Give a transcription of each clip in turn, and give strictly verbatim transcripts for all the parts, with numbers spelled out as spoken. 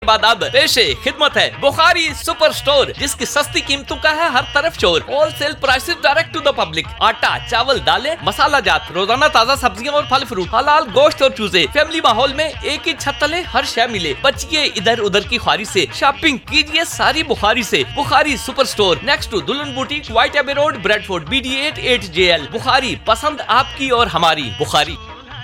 बादाद पेशे खिदमत है बुखारी सुपर स्टोर, जिसकी सस्ती कीमतों का है हर तरफ शोर। Wholesale prices direct to the public. आटा, चावल, दालें, मसाला जात, रोजाना ताजा सब्जियां और फल फ्रूट, हलाल गोश्त और चूजे। फैमिली माहौल में एक ही छत तले हर शय मिले। बचिए इधर उधर की ख्वारी से, शॉपिंग कीजिए सारी बुखारी से। Bukhari super store next to दुल्हन बुटीक, व्हाइट एबे road, Bradford, B D eight eight J L. Bukhari, पसंद आपकी और हमारी। बुखारी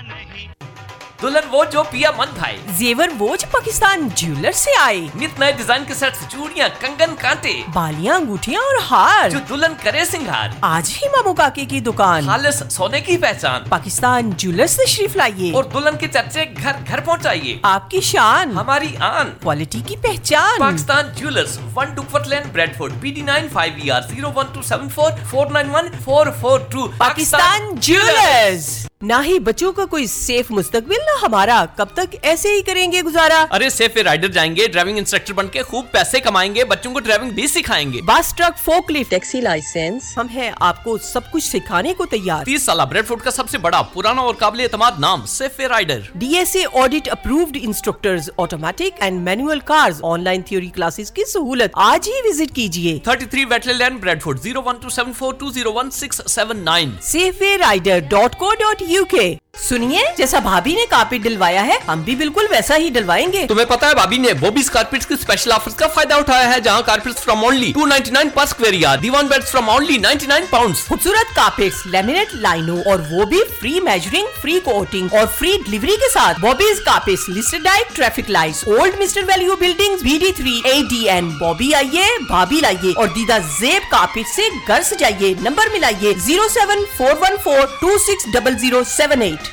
दुल्हन वो जो पिया मन भाई, जेवर वो जो पाकिस्तान ज्वेलर से आए। नित नए डिजाइन के सेट्स, चूड़ियां, कंगन, कांटे, बालियां, अंगूठियां और हार, जो दुल्हन करे सिंगार। आज ही मामू काके की दुकान, खालिस सोने की पहचान। पाकिस्तान ज्वेलर से तशरीफ लाइए और दुल्हन के चर्चे घर घर पहुंचाइए। आपकी शान, हमारी आन, क्वालिटी की पहचान। Pakistan jewellers, one डुकवर्थ lane, Bradford, B D nine five E R zero one two seven four four nine one four four to. Pakistan jewellers. ना ही बच्चों का कोई सेफ मुस्तकबिल, ना हमारा। कब तक ऐसे ही करेंगे गुजारा? अरे सेफ राइडर जाएंगे, ड्राइविंग इंस्ट्रक्टर बन के खूब पैसे कमाएंगे, बच्चों को ड्राइविंग भी सिखाएंगे। Bus truck, forklift, taxi licence, हम हैं आपको सब कुछ सिखाने को तैयार। तीस साल ब्रेडफोर्ड का सबसे बड़ा, पुराना और काबिल एतमाद नाम safe rider. D S A audit approved instructors, automatic and manual cars, online theory classes की सहूलत। आज ही विजिट कीजिए। Thirty three Whitley land, Bradford, zero one two seven four to zero one six seven nine. Safeway rider dot co dot U के। सुनिए, जैसा भाभी ने carpet डलवाया है, हम भी बिल्कुल वैसा ही डलवाएंगे। तुम्हें पता है भाभी ने बॉबीज कारपेट्स के स्पेशल ऑफर्स का फायदा उठाया है, जहां carpets from only to ninety nine पर square yard, Diwan beds from only ninety nine pounds. खूबसूरत कारपेट्स, लैमिनेट लाइनों, और वो भी फ्री मेजरिंग, फ्री कोटिंग और फ्री डिलीवरी के साथ। Bobby's carpets, listed diet, traffic lights, old mister value buildings, B D three A D N. Bobby आइए, भाभी लाइए और दीदा जेब कारपेट से घर सजाइए। Number मिलाइए zero seven four one four to six double zero seven eight.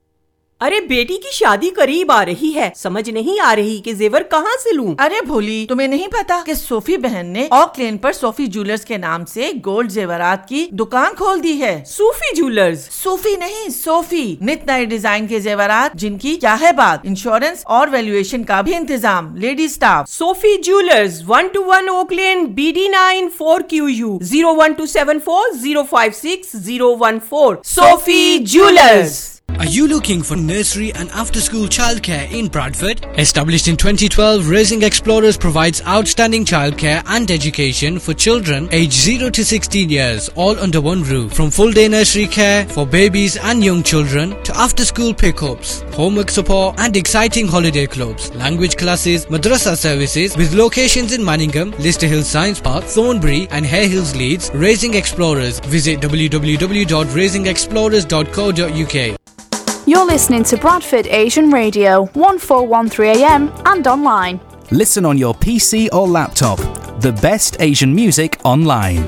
अरे बेटी की शादी करीब आ रही है, समझ नहीं आ रही कि जेवर कहाँ से लूं। अरे भोली, तुम्हें नहीं पता कि सोफी बहन ने ऑक लेन पर सोफी ज्वेलर्स के नाम से गोल्ड जेवरात की दुकान खोल दी है। सूफी ज्वेलर्स? सूफी नहीं, सोफी। नित नए डिजाइन के जेवरात, जिनकी क्या है बात। इंश्योरेंस और वैल्यूएशन का भी इंतजाम, lady staff. Sophie jewellers, one two one okay lane, B D nine four Q U, zero one two seven four zero five six zero one four. Sophie jewellers. Are you looking for nursery and after-school childcare in Bradford? Established in twenty twelve, Raising Explorers provides outstanding childcare and education for children aged zero to sixteen years, all under one roof. From full-day nursery care for babies and young children to after-school pickups, homework support and exciting holiday clubs, language classes, madrasa services with locations in Manningham, Lister Hill Science Park, Thornbury and Hare Hills, Leeds. Raising Explorers. Visit w w w dot raising explorers dot co dot u k. You're listening to Bradford Asian Radio, one four one three A M and online. Listen on your P C or laptop. The best Asian music online.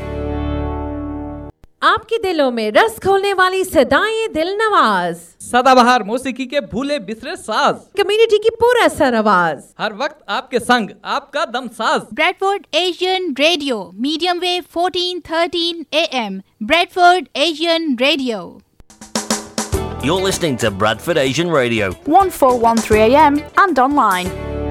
आपके दिलों में रस खोलने वाली सदाएं दिल नवाज, सदाबहार मौसीकी के भूले बिसरे साज, कम्युनिटी की पूरा सर आवाज, हर वक्त आपके संग आपका दम साज। Bradford Asian Radio, medium wave fourteen thirteen A M. Bradford Asian Radio. You're listening to Bradford Asian Radio, one four one three A M and online.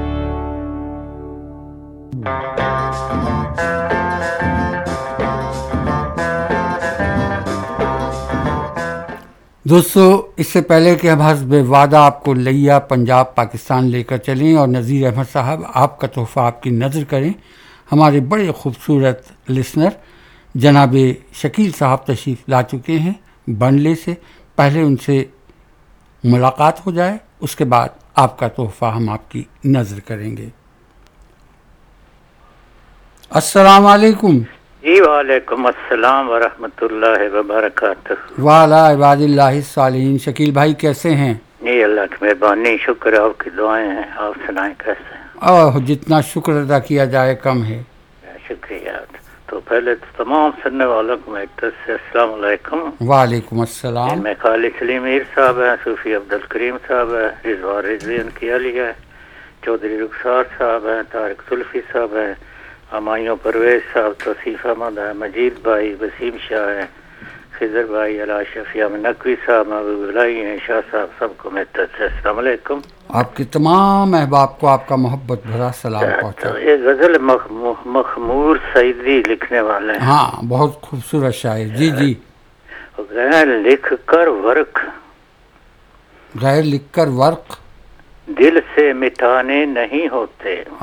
दोस्तों, इससे पहले कि हम हस्ब वादा आपको लिया पंजाब पाकिस्तान लेकर चलें और नज़ीर अहमद साहब आपका तोहफ़ा आपकी नज़र करें, हमारे बड़े खूबसूरत लिसनर जनाब शकील साहब तशरीफ़ ला चुके हैं बंडले से। पहले उनसे मुलाकात हो जाए, उसके बाद आपका तोहफ़ा हम आपकी नज़र करेंगे। अस्सलाम वालेकुम। जी वालेकुम अस्सलाम व रहमतुल्लाहि व बरकातहू। वाला इबादिल्लाहि सालिहीन। शकील भाई कैसे हैं? जी अल्लाह की मेहरबानी, शुक्र है, आपकी दुआएं हैं। आप सुनाएं कैसे हैं? ओह, जितना शुक्र अदा किया जाए कम है। शुक्रिया। तो पहले तो तमाम सुनने वालों को मैं अस्सलाम वालेकुम। वालेकुम अस्सलाम। मैं खालिद सलीम मीर साहब हैं, सूफी अब्दुल करीम साहब है, रिजवान रिजवी उनकी अली है, चौधरी रुखसार साहब हैं, तारिक सुल्फी साहब हैं, हमायूं परवेज साहब, तौसीफ अहमद है, मजीद भाई, वसीम शाह है, खिजर भाई, अला शफिया नकवी साहब, महबूबुल्लाह हैं, शाह साहब, सबको मैं अस्सलाम वालेकुम। आपके तमाम अहबाब को आपका मोहब्बत भरा सलाम पहुँचा। तो ये गजल मखमूर सईदी लिखने वाले हैं। हाँ, बहुत खूबसूरत शायर। जी जी। गैर लिख कर वर्क, गैर लिख कर वर्क, दिल سے مٹانے نہیں ہوتے.